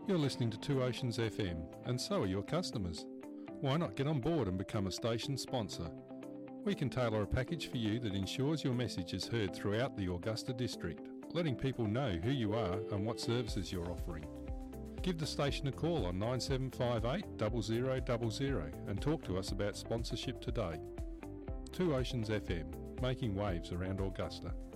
You're listening to Two Oceans FM, and so are your customers. Why not get on board and become a station sponsor? We can tailor a package for you that ensures your message is heard throughout the Augusta district, letting people know who you are and what services you're offering. Give the station a call on 9758 0000 and talk to us about sponsorship today. Two Oceans FM, making waves around Augusta.